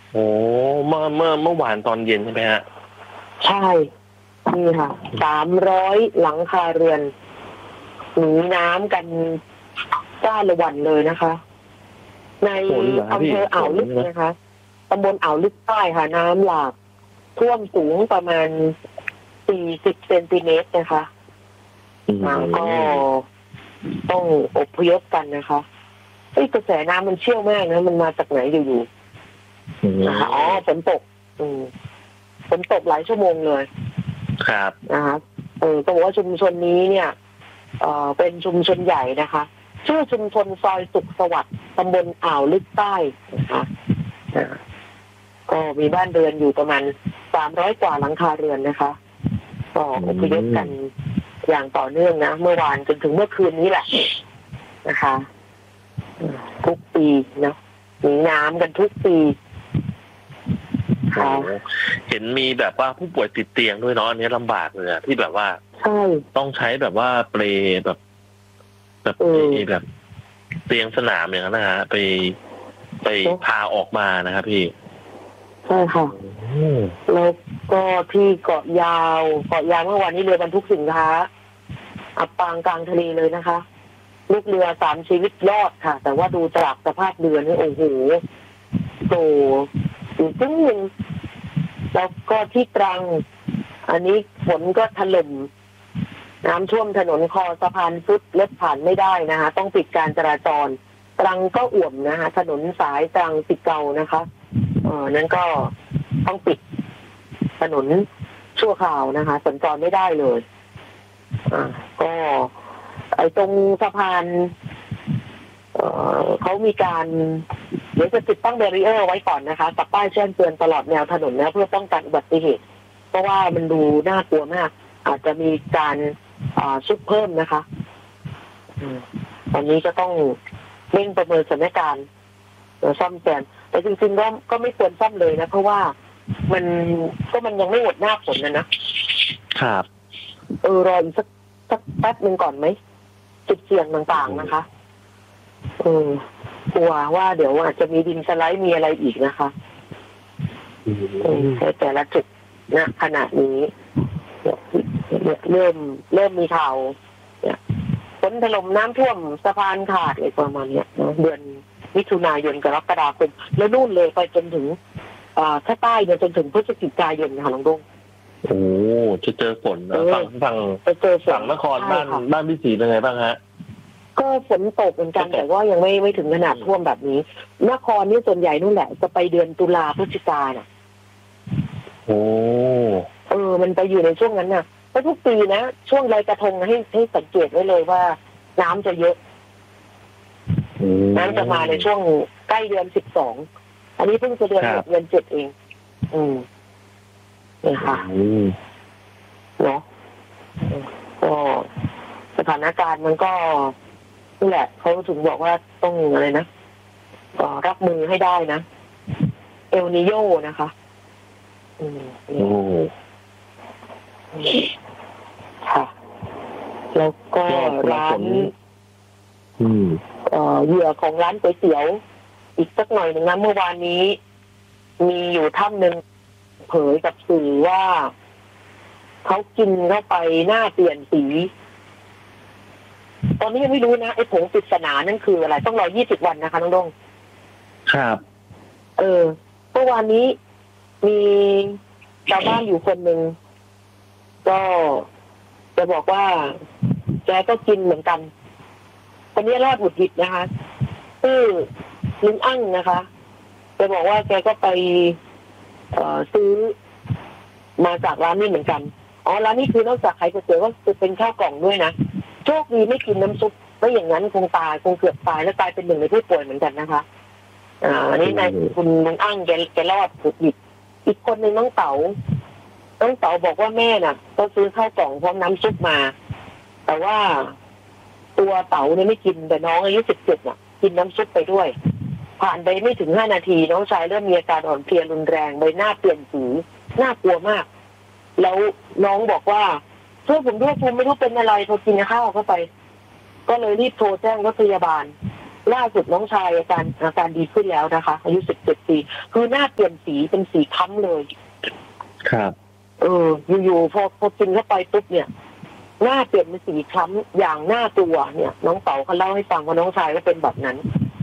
โอ้เมื่อวานตอนเย็นใช่ไหมฮะใช่นี่ค่ะ300 หลังคาเรือนหนีน้ำกันจ้าละวันเลยนะคะในอำเภออ่าวลึกนะคะตำบลอ่าวลึกใต้ค่ะน้ำหลากท่วมสูงประมาณ40 เซนติเมตรนะคะก็ต้องอพยพกันนะคะกระแสน้ำมันเชี่ยวมากนะมันมาจากไหนอยู่ๆนะคะฝนตกฝนตกหลายชั่วโมงเลยครับนะคะต้องบอกว่าชุมชนนี้เนี่ยเป็นชุมชนใหญ่นะคะชื่อชุมชนซอยสุขสวัสดิ์ตำบลอ่าวลึกใต้นะคะก็มีบ้านเรือนอยู่ประมาณ300 กว่าหลังคาเรือนนะคะก็อพยพกันอย่างต่อเนื่องนะเมื่อวานจนถึงเมื่อคืนนี้แหละนะคะทุกปีนะหนีน้ำกันทุกปีค่ะเห็นมีแบบว่าผู้ป่วยติดเตียงด้วยเนาะอันนี้ลำบากเลยที่แบบว่าใช่ต้องใช้แบบว่าเปลแบบเตียงสนามอย่างนั้นนะฮะไปพาออกมานะครับพี่ใช่ค่ะแล้วก็ที่เกาะยาวเมื่อวานนี้เรือบรรทุกสินค้าอับปางกลางทะเลเลยนะคะลูกเรือ3 ชีวิตรอดค่ะแต่ว่าดูจากสภาพเรือนี่โอ้โหโตอยู่ตึ้งนึงแล้วก็ที่ตรังอันนี้ฝนก็ถล่มน้ำท่วมถนนคอสะพานซุดรถผ่านไม่ได้นะคะต้องปิดการจราจรตรังก็อ่วมนะคะถนนสายตรังติดเกานะคะนั้นก็ต้องปิดถนนชั่วคราวนะคะสัญจรไม่ได้เลยก็ตรงสะพานเขามีการเดี๋ยวจะติดตั้งแบรีเออร์ไว้ก่อนนะคะกับป้ายแจ้งเตือนตลอดแนวถนนนะเพื่อป้องกันอุบัติเหตุเพราะว่ามันดูน่ากลัวมากอาจจะมีการซุดเพิ่มนะคะตอนนี้ก็ต้องเร่งประเมินสถานการณ์ซ่อมแซมแต่จริงๆก็ไม่ควรซ่อมเลยนะเพราะว่ามันยังไม่หมดหน้าฝนนะครับรออีกสักแป๊บนึงก่อนไหมจุดเสี่ยงต่างๆนะคะกลัวว่าเดี๋ยวอาจจะมีดินสไลด์มีอะไรอีกนะคะแต่ละจุดนะขณะนี้เริ่มมีข่าวฝนถล่มน้ำท่วมสะพานขาดอะไรประมาณนี้นะเดือนมิถุนายนกรกฎาคมแล้วนู่นเลยไปจนถึงถ้าใต้เนี่ยจนถึงพฤศจิกายนค่ะน้องดงโอ้จะเจอฝนฝั่งนครบ้านพี่ศรีเป็นไงบ้างฮะก็ฝนตกเหมือนกันแต่ว่ายังไม่ถึงขนาดท่วมแบบนี้นครนี่ส่วนใหญ่นู่นแหละจะไปเดือนตุลาพฤศจิกาน่ะโอ้มันไปอยู่ในช่วงนั้นน่ะเพราะทุกปีนะช่วงลอยกระทงให้สังเกตไว้เลยว่าน้ำจะเยอะน้ำจะมาในช่วงใกล้เดือน12อันนี้เพิ่งจะเดือน6 เดือน 7เองนี่ค่ะเนาะก็สถานการณ์มันก็นี่แหละเขาถึงบอกว่าต้องอะไรนะรับมือให้ได้นะเอลนิโยนะคะค่ะแล้วก็ร้านเหยื่อของร้านก๋วยเตี๋ยวอีกสักหน่อยหนึ่งนะเมื่อวานนี้มีอยู่ท่านหนึ่งเผยกับสื่อว่าเขากินเข้าไปหน้าเปลี่ยนสีตอนนี้ยังไม่รู้นะไอ้ผงปริศนานั่นคืออะไรต้องรอ20 วันนะคะน้องดงครับเมื่อวานนี้มีชาวบ้านอยู่คนหนึ่งก็จะบอกว่าแกก็กินเหมือนกันตอนนี้รอดหวุดหวิดนะคะลุงอั้งนะคะแกบอกว่าแกก็ไปซื้อมาจากร้านนี้เหมือนกันร้านนี้คือนอกจากขายก๋วยเตี๋ยวก็จะเป็นข้าวกล่องด้วยนะโชคดีไม่กินน้ำซุปไม่อย่างนั้นคงเกือบตายและกลายเป็นหนึ่งในผู้ป่วยเหมือนกันนะคะอันนี้นายคุณลุงอั้งแกรอดหวุดหวิดอีกคนหนึ่งน้องเต๋าบอกว่าแม่น่ะก็ซื้อข้าวกล่องพร้อมน้ำซุปมาแต่ว่าตัวเต๋าเนี่ยไม่กินแต่น้องอายุ17น่ะกินน้ำซุปไปด้วยผ่านไปไม่ถึง5 นาทีน้องชายเริ่มมีอาการอ่อนเพลียรุนแรงใบหน้าเปลี่ยนสีน่ากลัวมากแล้วน้องบอกว่าช่วยผมด้วยผมไม่รู้เป็นอะไรพอกินข้าวเข้าไปก็เลยรีบโทรแจ้งรถพยาบาลล่าสุดน้องชายอาการดีขึ้นแล้วนะคะอายุ17 ปีคือหน้าเปลี่ยนสีเป็นสีค้ำเลยครับอยู่ๆพอกินเข้าไปปุ๊บเนี่ยหน้าเปลี่ยนเป็นสีคล้ำอย่างน่ากลัวเนี่ยน้องเต๋าเขาเล่าให้ฟังว่าน้องชายก็เป็นแบบนั้น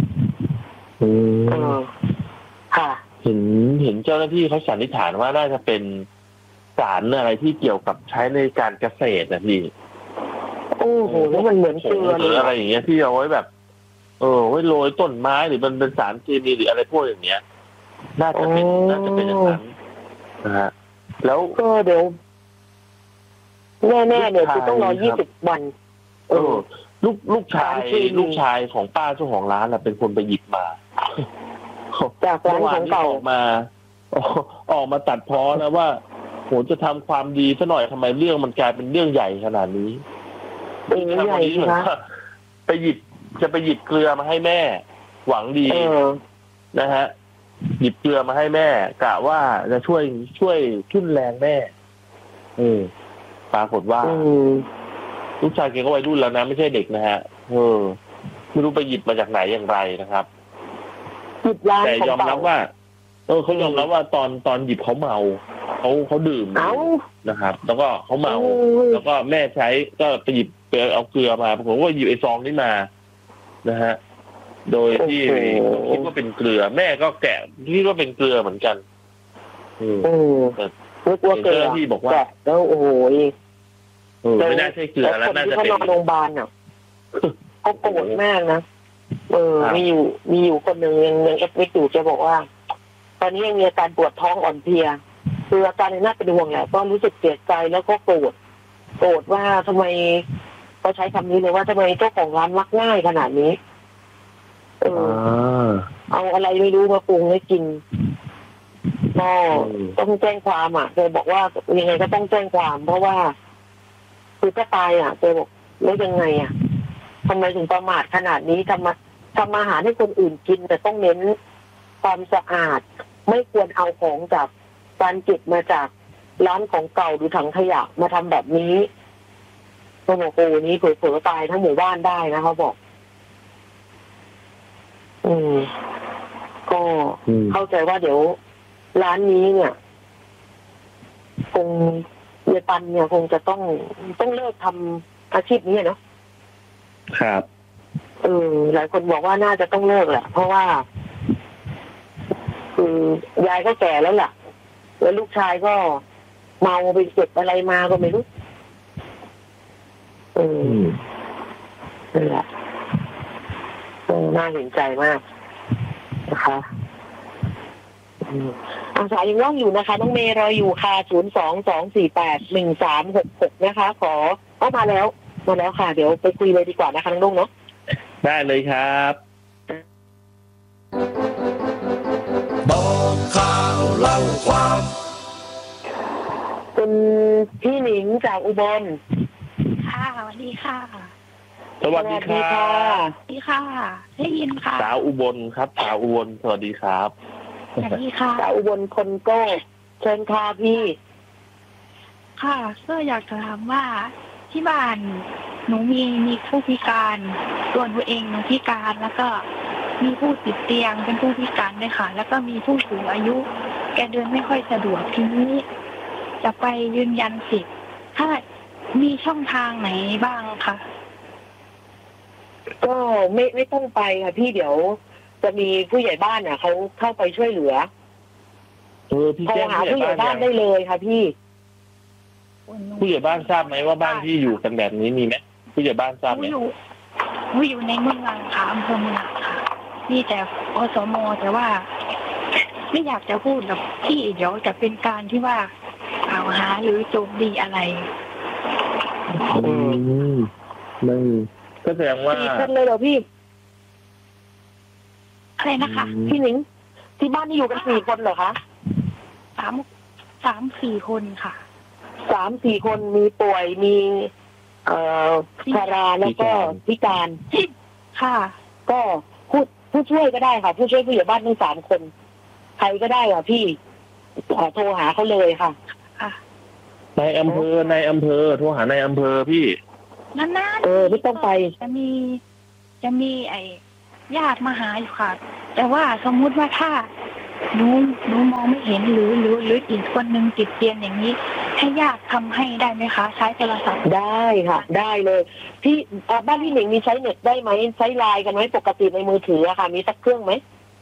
ค่ะเห็นเจ้าหน้าที่เขาสันนิษฐานว่าน่าจะเป็นสารอะไรที่เกี่ยวกับใช้ในการเกษตรนะพี่โอ้โหแล้วมันเหมือนเกลือหรืออะไรอย่างเงี้ยที่เอาไว้แบบไว้โรยต้นไม้หรือมันเป็นสารเคมีหรืออะไรพวกอย่างเงี้ยน่าจะเป็นอย่างนั้นนะฮะแล้วก็เดี๋ยวแน่ๆเนี่ยคือต้องรอ20 วันลูกชายของป้าเจ้าของร้านเป็นคนไปหยิบมาจากร้านของเก่าออกมาตัดพ้อนะว่าโหจะทำความดีซะหน่อยทำไมเรื่องมันกลายเป็นเรื่องใหญ่ขนาดนี้ใหญ่นะจะไปหยิบเกลือมาให้แม่หวังดีนะฮะหยิบเกลือมาให้แม่กะว่าจะช่วยทุ่นแรงแม่ปรากฏว่าลูกชายแกก็วัยรุ่นแล้วนะไม่ใช่เด็กนะฮะไม่รู้ไปหยิบมาจากไหนอย่างไรนะครับแต่ยอมรับว่าเขายอมรับว่าตอนหยิบเขาเมาเขาดื่มนะครับแล้วก็เขาเมาแล้วก็แม่ใช้ก็ไปหยิบไปเอาเกลือมาผมก็หยิบไอ้ซองนี้มานะฮะโดยที่คิดว่าเป็นเกลือแม่ก็แกะคิดว่าเป็นเกลือเหมือนกันเกลือที่บอกว่าแล้วโอ้โหไม่น่าใช่เกลือแล้วน่าจะเป็นคนที่เขานอนโรงพยาบาลอ่ะเขาโกรธมากนะมีอยู่คนหนึ่งยังไม่จู่จะบอกว่าตอนนี้ยังมีอาการปวดท้องอ่อนเพลียคืออาการน่าเป็นห่วงแหละก็รู้สึกเสียใจแล้วก็โกรธว่าทำไมเขาใช้คำนี้เลยว่าทำไมเจ้าของร้านมักง่ายขนาดนี้เอาอะไรไม่รู้มาปรุงให้กินก็ต้องแจ้งความอ่ะเคยบอกว่ายังไงก็ต้องแจ้งความเพราะว่าคือก็ตายอ่ะเคยบอกแล้วยังไงอ่ะทำไมถึงประมาทขนาดนี้ทำอาหารให้คนอื่นกินแต่ต้องเน้นความสะอาดไม่ควรเอาของจากการเก็บมาจากร้านของเก่าหรือถังขยะมาทำแบบนี้เขาบอกโอ้นี้เผลอๆตายทั้งหมู่บ้านได้นะเขาบอกก็เข้าใจว่าเดี๋ยวร้านนี้เนี่ยคงเยปันเนี่ยคงจะต้องเลิกทำอาชีพนี้เนาะครับหลายคนบอกว่าน่าจะต้องเลิกแหละเพราะว่าคือยายก็แก่แล้วล่ะแล้วลูกชายก็เมาไปเก็บอะไรมาก็ไม่รู้นั่นแหละน่าเห็นใจมากนะคะสายยังว่างอยู่นะคะน้องเมย์รออยู่ค่ะ022481366นะคะขอมาแล้วค่ะเดี๋ยวไปคุยเลยดีกว่านะคะน้องนุ่งเนาะได้เลยครับบอกข่าวเล่าความคุณพี่หนิงจากอุบลค่ะสวัสดีค่ะสวัสดีค่ะสวัสดีค่ะได้ยินค่ะสาวอุบลครับสาวอุบลสวัสดีครับสวัสดีค่ะสาวอุบลคนโก้เชิญค่ะพี่ค่ะก็อยากจะถามว่าที่บ้านหนูมีผู้พิการส่วนตัวเองหนูพิการแล้วก็มีผู้ติดเตียงเป็นผู้พิการด้วยค่ะแล้วก็มีผู้สูงอายุแกเดินไม่ค่อยสะดวกทีนี้จะไปยืนยันสิทธิ์ถ้ามีช่องทางไหนบ้างคะก็ไม่ต้องไปค่ะพี่เดี๋ยวจะมีผู้ใหญ่บ้านน่ะเขาเข้าไปช่วยเหลือพี่โทรหาผู้ใหญ่บ้านได้เลยค่ะพี่ผู้ใหญ่บ้านทราบไหมว่าบ้านที่อยู่กันแบบนี้มีไหมผู้ใหญ่บ้านทราบไหมอยู่ในเมืองค่ะอำเภอเมืองค่ะนี่แต่อสม.แต่ว่าไม่อยากจะพูดหรอกที่เดี๋ยวจะเป็นการที่ว่ากล่าวหาหรือโจมตีอะไรไม่ก็แสดงว่า 4 คนเลยเหรอพี่อะไรนะคะพี่หนิงที่บ้านนี่อยู่กัน4 คนเหรอคะ 3-4 คนค่ะ 3-4 คนมีป่วยมีชราแล้วก็พิการค่ะก็ผู้ช่วยก็ได้ค่ะผู้ช่วยผู้ใหญ่บ้านทั้ง3 คนใครก็ได้ค่ะพี่โทรหาเขาเลยค่ะในอำเภอโทรหาในอำเภอพี่นานๆไม่ต้องไปจะมีญาติมาหาอยู่ค่ะ แต่ว่าสมมุติว่าถ้าหนูมองไม่เห็นหรืออีกคนนึงติดเตียงอย่างนี้ ให้ญาติทำให้ได้ไหมคะ ใช้โทรศัพท์ได้ค่ะ ได้เลยที่บ้านพี่หนิงมีใช้เน็ตได้ไหมใช้ไลน์กันไหมปกติในมือถืออะค่ะ มีสักเครื่องไหม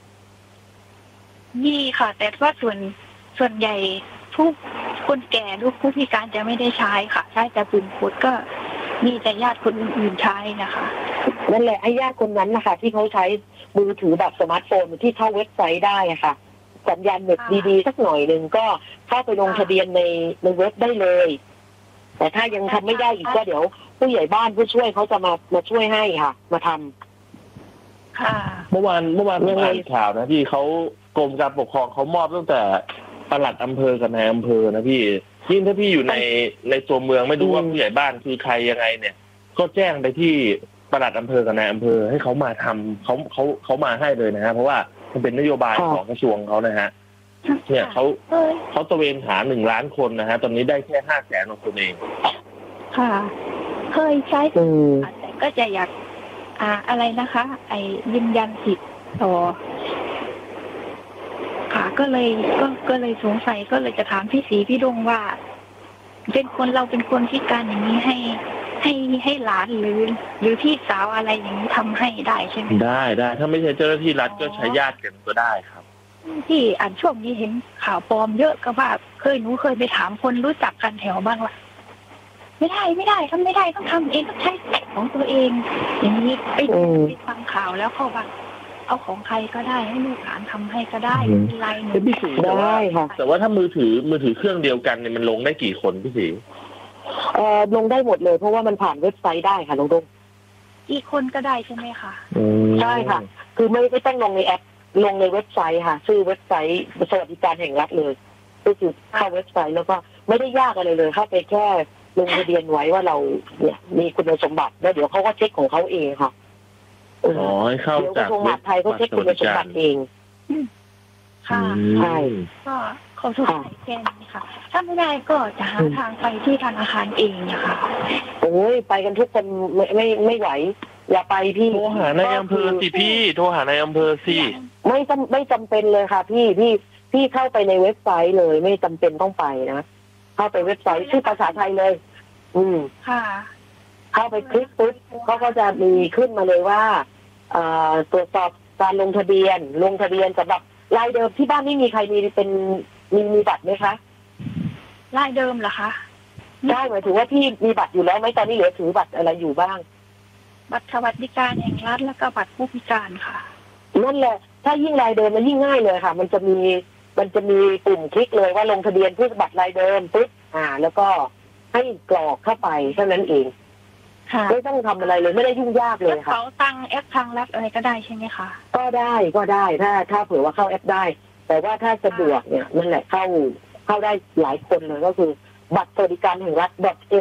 มีค่ะ แต่ว่าส่วนใหญ่ผู้คนแก่หรือผู้พิการจะไม่ได้ใช้ค่ะ ใช้แต่ปุ่มกดก็มีแต่ญาติคนอื่นๆใช้นะคะนั่นแหละไอ้ญาติคนนั้นนะคะที่เขาใช้มือถือแบบสมาร์ทโฟนที่เข้าเว็บไซต์ได้อะค่ะสัญญาณเน็ตดีๆสักหน่อยหนึ่งก็เข้าไปลงทะเบียนในเว็บได้เลยแต่ถ้ายังทำไม่ได้อีกก็เดี๋ยวผู้ใหญ่บ้านผู้ช่วยเขาจะมาช่วยให้ค่ะมาทำค่ะเมื่อวานผมอ่านข่าวนะที่เขากรมการปกครองเขามอบตั้งแต่ปลัดอำเภอกับนายอำเภอนะพี่ยิ่งถ้าพี่อยู่ในตัวเมืองไม่รู้ว่าผู้ใหญ่บ้านคือใครยังไงเนี่ยก็แจ้งไปที่ปลัดอำเภอกับนายอำเภอให้เขามาทำเขามาให้เลยนะฮะเพราะว่ามันเป็นนโยบายของกระทรวงเขานะฮะเนี่ยเขาตระเวนหา1 ล้านคนนะฮะตอนนี้ได้แค่500,000ของคนเองค่ะเคยใช้แต่ก็จะอยากอะไรนะคะยืนยันสิทธิ์ต่อค่ะก็เลยสงสัยก็เลยจะถามพี่ศรีพี่ดงว่าเราเป็นคนพิการอย่างนี้ให้หลานหรือพี่สาวอะไรอย่างนี้ทำให้ได้ใช่ไหมได้ถ้าไม่ใช่เจ้าหน้าที่รัฐก็ใช้ญาติกันก็ได้ครับที่ช่วงนี้เห็นข่าวปลอมเยอะก็ว่าหนูเคยไปถามคนรู้จักกันแถวบ้างว่าไม่ได้ทำไม่ได้ต้องทำเองต้องใช้ของตัวเองอย่างนี้ไปฟังข่าวแล้วเขาว่าเอาของใครก็ได้ให้ลูกหลานทำให้ก็ได้ไม่เป็นไรหนูได้ค่ะแต่ว่าถ้ามือถือเครื่องเดียวกันเนี่ยมันลงได้กี่คนพี่ศรีลงได้หมดเลยเพราะว่ามันผ่านเว็บไซต์ได้ค่ะลงกี่คนก็ได้ใช่ไหมคะใช่ค่ะคือไม่ต้องลงในแอปลงในเว็บไซต์ค่ะชื่อเว็บไซต์สวัสดิการแห่งรัฐเลยก็คือเข้าเว็บไซต์แล้วก็ไม่ได้ยากอะไรเลยเข้าไปแค่ลงทะเบียนไว้ว่าเราเนี่ยมีคุณสมบัติแล้วเดี๋ยวเขาก็เช็คของเขาเองค่ะให้เข้าจากกระทรวงมหาดไทยเขาเช็คคุณสมบัติเองค่ะใช่ก็เขาสงสัยแค่นี้ค่ะถ้าไม่ได้ก็จะหาทางไปที่ธนาคารเองนะคะโอ้ยไปกันทุกคนไม่ไหวอย่าไปพี่โทรหานายอำเภอสิพี่โทรหานายอำเภอสิไม่จำเป็นเลยค่ะพี่เข้าไปในเว็บไซต์เลยไม่จำเป็นต้องไปนะเข้าไปเว็บไซต์ชื่อภาษาไทยเลยค่ะเข้าไปคลิกปุ๊บเขาก็จะมีขึ้นมาเลยว่าตรวจสอบการลงทะเบียนสำหรับรายเดิมที่บ้านไม่มีใครมีบัตรไหมคะรายเดิมเหรอคะได้หมายถึงว่าพี่มีบัตรอยู่แล้วไหมตอนนี้เหลือถือบัตรอะไรอยู่บ้างบัตรสวัสดิการแห่งรัฐแล้วก็บัตรผู้พิการค่ะนั่นแหละถ้ายิ่งรายเดิมมันยิ่งง่ายเลยค่ะมันจะมีปุ่มคลิกเลยว่าลงทะเบียนผู้บัตรรายเดิมปุ๊บแล้วก็ให้กรอกเข้าไปเท่านั้นเองไม่ต้องทำอะไรเลยไม่ได้ยุ่งยากเลยค่ะเขาตั้งแอปทางรัฐอะไรก็ได้ใช่ไหมคะก็ได้ถ้าเผื่อว่าเข้าแอปได้แต่ว่าถ้าสะดวกเนี่ยนั่นแหละเข้าได้หลายคนเลยก็คือบัตรสวัสดิการแห่งรัฐ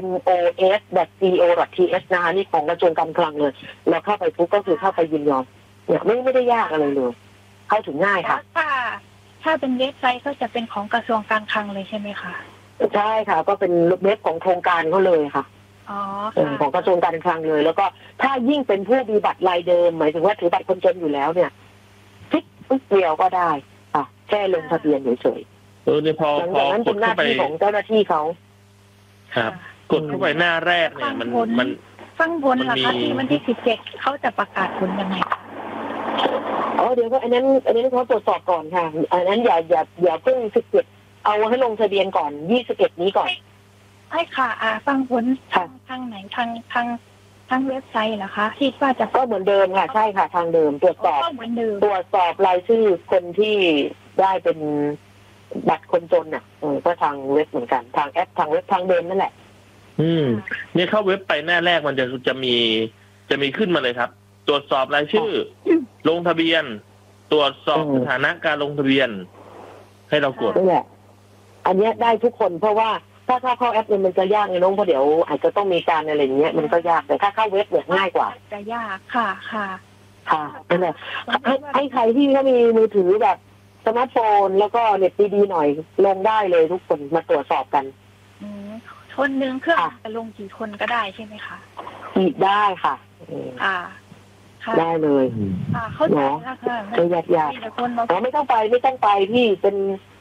.mos.go.th นะคะนี่ของกระทรวงการคลังเลยเราเข้าไปปุ๊บก็คือเข้าไปยินยอมเนี่ยไม่ได้ยากอะไรเลยเข้าถึงง่ายค่ะถ้าเป็นเว็บไซต์ก็จะเป็นของกระทรวงการคลังเลยใช่ไหมคะใช่ค่ะก็เป็นเว็บของโครงการเขาเลยค่ะของกระทรวงการคลังเลยแล้วก็ถ้ายิ่งเป็นผู้มีบัตรรายเดิมหมายถึงว่าถือบัตรคนจนอยู่แล้วเนี่ยคลิกปุ๊บเดียวก็ได้ค่ะแค่ลงทะเบียนเฉยเนี่ยพอนั้นเป็นหน้าที่ของเจ้าหน้าที่เขาครับกดเข้าไปหน้าแรกเนี่ยมันฟังผลเหรอคะที่วันที่17เขาจะประกาศผลยังไงเดี๋ยวก็อันนั้นเขาตรวจสอบก่อนค่ะอันนั้นอย่าเพิ่ง17เอาให้ลงทะเบียนก่อน21นี้ก่อนใช่ค่ะฟังผลทางไหนทางเว็บไซต์เหรอคะที่ว่าจะก็เหมือนเดิมค่ะใช่ค่ะทางเดิมตรวจสอบรายชื่อคนที่ได้เป็นบัตรคนจนก็ทางเว็บเหมือนกันทางแอปทางเว็บทางเดิมนั่นแหละเนี่ยเข้าเว็บไปหน้าแรกมันจะมีขึ้นมาเลยครับตรวจสอบรายชื่อลงทะเบียนตรวจสอบสถานะการลงทะเบียนให้เรากดนั่นแหละอันนี้ได้ทุกคนเพราะว่าถ้าเข้าแอปเนี่ยมันจะยากเลยน้องเพราะเดี๋ยวอาจจะต้องมีการอะไรอย่างเงี้ยมันก็ยากแต่ถ้าเข้าเว็บเนี่ยง่ายกว่าจะยากค่ะนั่นแหละให้ใครที่เขามีมือถือแบบสมาร์ทโฟนแล้วก็เน็ตดีๆหน่อยลงได้เลยทุกคนมาตรวจสอบกันคนนึงเครื่องจะลงกี่คนก็ได้ใช่ไหมคะได้ค่ะค่ะได้เลยเข้าใจแล้วค่ะจะอยากมีแต่คนมาอ๋อไม่ต้องไปพี่เป็น